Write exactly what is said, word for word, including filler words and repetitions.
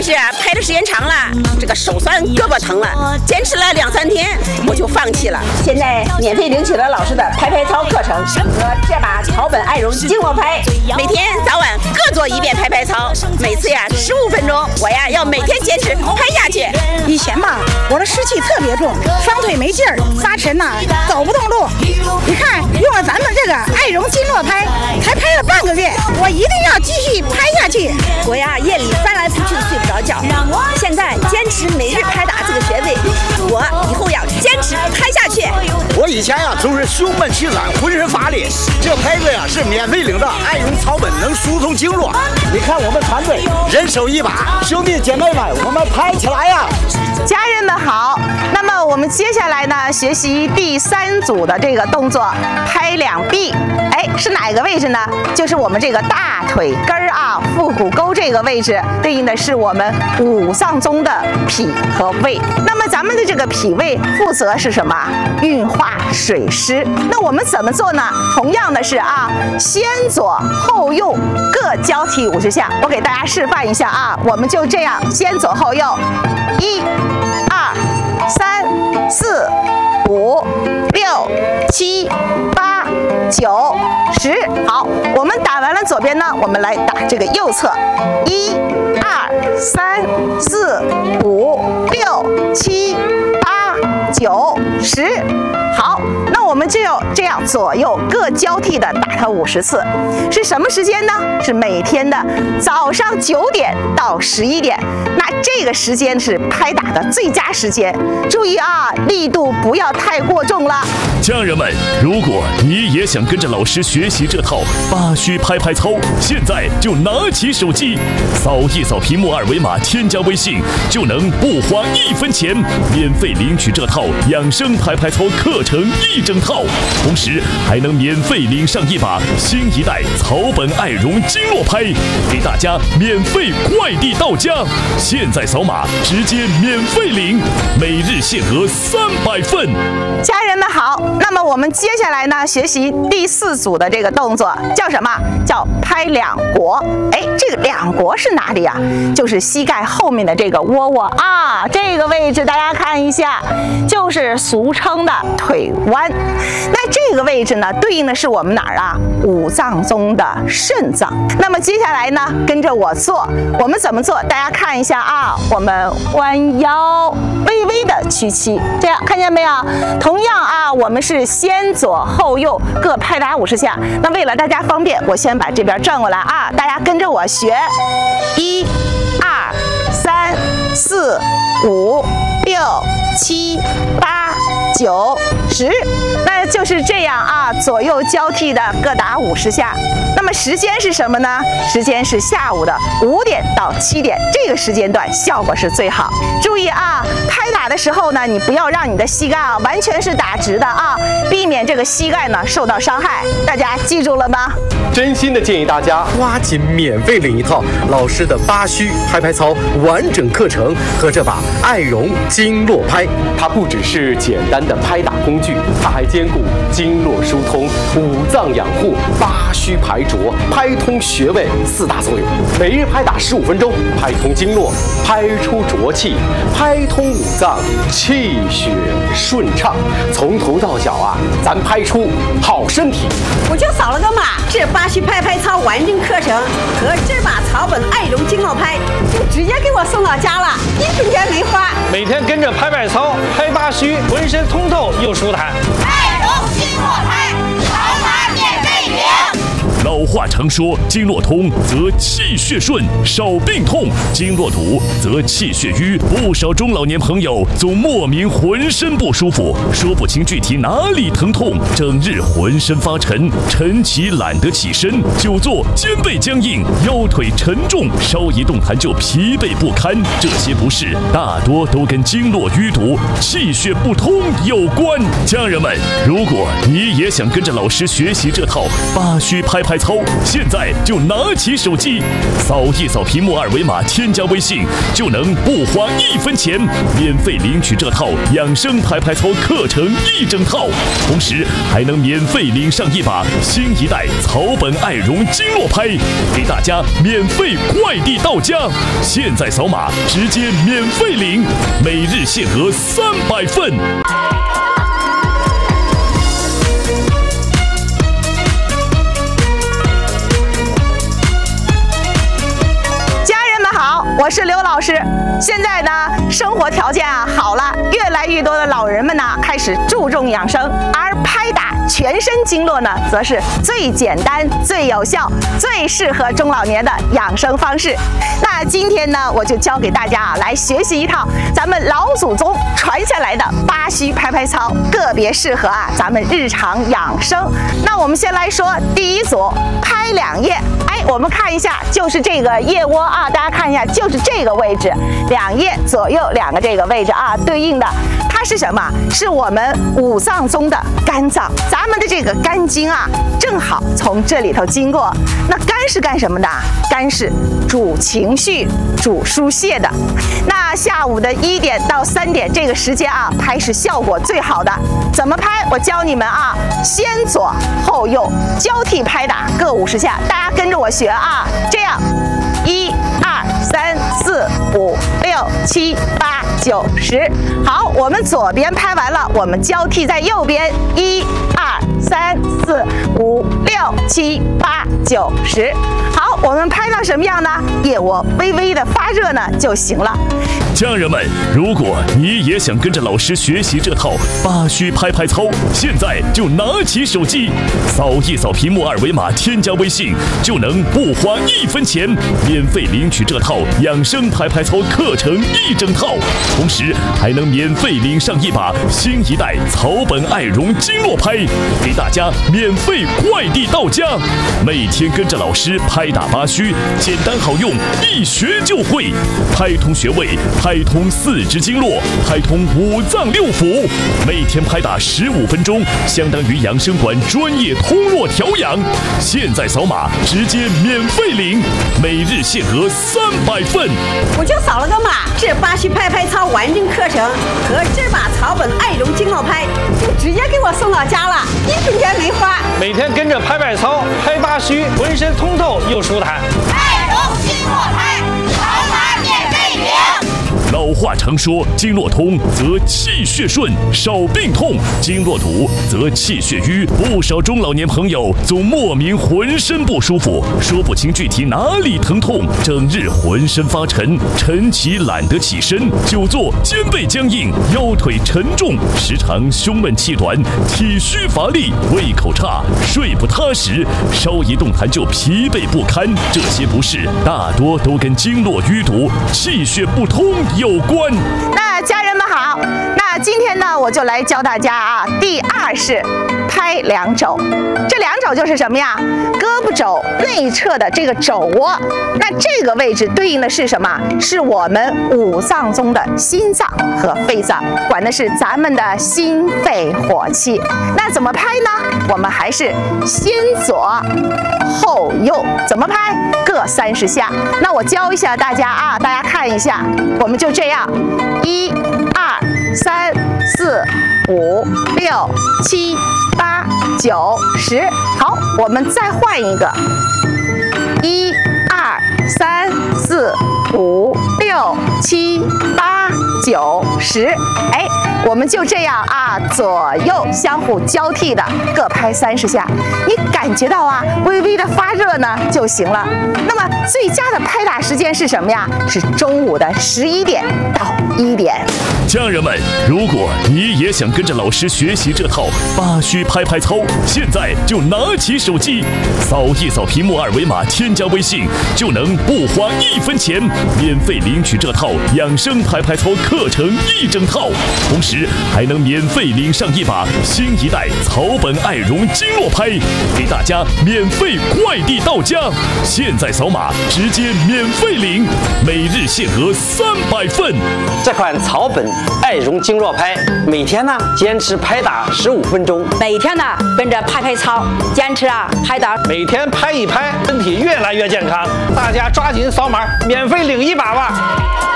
是拍的时间长了，这个手酸胳膊疼了，坚持了两三天我就放弃了。现在免费领取了老师的拍拍操课程和这把草本爱绒经络拍，每天早晚各做一遍拍拍操，每次呀十五分钟，我呀要每天坚持拍下去。 以前吧，我的湿气特别重，双腿没劲儿，发沉呐、啊，走不动路。你看，用了咱们这个爱绒经络拍，才拍了半个月，我一定要继续拍下去。 我呀夜里翻来覆去的睡不着觉，现在坚持每日拍打这个穴位，我以后要坚持拍下去。 我以前呀总是胸闷气短，浑身乏力，这拍子呀是免费领的爱绒草本，能疏通经络。你看我们团队人手一把，兄弟姐妹们，我们拍起来呀！ 家人们好，那么我们接下来呢，学习第三组的这个动作，拍两臂。哎，是哪个位置呢？就是我们这个大腿根儿啊，腹股沟这个位置，对应的是我们五脏中的脾和胃。那么咱们的这个脾胃负责是什么？运化水湿。那我们怎么做呢？同样的是啊，先左后右各交替五十下。我给大家示范一下啊，我们就这样，先左后右，一、二、三、四、五、六、七、八、九、十。好，我们打完了左边呢，我们来打这个右侧，一、二、三、四、五、六、七、八、九、十。好，那我们就要这样左右各交替的打它五十次。是什么时间呢？是每天的早上九点到十一点。那这个时间是拍打的最佳时间。注意啊，力度不要太过重了。 家人们，如果你也想跟着老师学习这套八虚拍拍操，现在就拿起手机，扫一扫屏幕二维码，添加微信，就能不花一分钱，免费领取这套养生拍拍操课程一整套，同时还能免费领上一把新一代草本爱绒经络拍，给大家免费快递到家。现在扫码直接免费领，每日限额三百份。 家人们好，那么我们接下来呢，学习第四组的这个动作，叫什么？叫拍两国。哎，这个两国是哪里啊？就是膝盖后面的这个窝窝啊，这个位置大家看一下，就是俗称的腿弯。那这个位置呢，对应的是我们哪儿啊？五脏中的肾脏。那么接下来呢，跟着我做，我们怎么做？大家看一下啊，我们弯腰，微微的屈膝，这样看见没有？同样啊，我们是先左后右各拍打五十下。那为了大家方便，我先把这边转过来啊，大家跟着我学，一、二、三、四、五、六、七、八、九、十。那就是这样啊，左右交替的各打五十下。那么时间是什么呢？时间是下午的五点到七点，这个时间段效果是最好。注意啊，拍打的时候呢，你不要让你的膝盖啊完全是打直的啊，避免这个膝盖呢受到伤害。大家记住了吗？ 真心的建议大家抓紧免费领一套老师的八虚拍拍操完整课程和这把爱绒经络拍。它不只是简单的拍打工具，它还兼顾经络疏通、五脏养护、八虚排浊、拍通穴位四大作用。每日拍打十五分钟，拍通经络，拍出浊气，拍通五脏，气血顺畅，从头到脚啊，咱拍出好身体。 我就扫了个码，这八虚拍拍操完整课程和这把草本爱绒经络拍就直接给我送到家了，一分钱没花。 每天跟着拍拍操、拍八虚，浑身通透又舒坦。 爱绒经络拍，扫码免费领。 老话常说，经络通则气血顺，少病痛；经络堵则气血瘀。不少中老年朋友总莫名浑身不舒服，说不清具体哪里疼痛，整日浑身发沉，晨起懒得起身，久坐肩背僵硬，腰腿沉重，稍一动弹就疲惫不堪。这些不适大多都跟经络淤堵、气血不通有关。家人们，如果你也想跟着老师学习这套八虚拍拍拍操，现在就拿起手机，扫一扫屏幕二维码，添加微信，就能不花一分钱免费领取这套养生拍拍操课程一整套，同时还能免费领上一把新一代草本爱绒经络拍，给大家免费快递到家。现在扫码直接免费领，每日限额三百份。 我是刘老师。现在呢，生活条件啊好了，越来越多的老人们呢开始注重养生，而拍打全身经络呢，则是最简单、最有效、最适合中老年的养生方式。那今天呢，我就教给大家啊来学习一套咱们老祖宗传下来的八虚拍拍操，个别适合啊咱们日常养生。那我们先来说第一组，拍两腋。哎，我们看一下，就是这个腋窝啊，大家看一下，就是这个位置，两腋左右两个这个位置啊，对应的它是什么？是我们五脏中的肝脏，咱们的这个肝经啊，正好从这里头经过。那肝是干什么的？肝是主情绪、主疏泄的。那下午的一点到三点这个时间啊，拍是效果最好的。怎么拍？我教你们啊，先左后右交替拍打，各五十下，大家跟着我学啊，这样，一二三四五六七八九十。好，我们左边拍完了，我们交替在右边，一二三四五六七八九十。好，我们拍到什么样呢？腋窝微微的发热呢就行了。 家人们，如果你也想跟着老师学习这套八虚拍拍操，现在就拿起手机，扫一扫屏幕二维码，添加微信，就能不花一分钱免费领取这套养生拍拍操课程一整套，同时还能免费领上一把新一代草本爱绒经络拍，给大家免费快递到家。每天跟着老师拍打八虚，简单好用，一学就会，拍通穴位，拍通四肢经络，拍通五脏六腑，每天拍打十五分钟，相当于养生馆专业通络调养。现在扫码直接免费领，每日限额三百份。 我就扫了个码，这八虚拍拍操完整课程和这把草本爱绒经络拍就直接给我送到家了，一分钱没花。 每天跟着拍拍操，拍八虚，浑身通透又舒坦。 爱绒经络拍，扫码免费领。 老话常说，经络通则气血顺，少病痛；经络堵则气血瘀。不少中老年朋友总莫名浑身不舒服，说不清具体哪里疼痛，整日浑身发沉，晨起懒得起身，久坐肩背僵硬，腰腿沉重，时常胸闷气短，体虚乏力，胃口差，睡不踏实，稍一动弹就疲惫不堪。这些不适大多都跟经络淤堵、气血不通有关。 那家人们好，那今天呢，我就来教大家啊，第二式拍两肘。这两肘就是什么呀？胳膊肘内侧的这个肘窝，那这个位置对应的是什么？是我们五脏中的心脏和肺脏，管的是咱们的心肺火气。那怎么拍呢？我们还是先左后右，怎么拍？各三十下。那我教一下大家啊，大家看一下，我们就这样，一、二、三、四、五、六、七、八、九、十。好，我们再换一个，一、二、三、四、五、六、七、八、九、十。哎，我们就这样啊，左右相互交替的各拍三十下。你感觉到啊，微微的发热呢就行了。那么最佳的拍打时间是什么呀？是中午的十一点到一点。 家人们，如果你也想跟着老师学习这套八虚拍拍操，现在就拿起手机，扫一扫屏幕二维码，添加微信，就能不花一分钱免费领取这套养生拍拍操课程一整套，同时还能免费领上一把新一代草本爱绒经络拍，给大家免费快递到家。现在扫码直接免费领，每日限额三百份。 这款草本爱绒经络拍，每天呢坚持拍打十五分钟， 每天呢跟着拍拍操，坚持啊拍打， 每天拍一拍，身体越来越健康。大家抓紧扫码，免费领一把吧。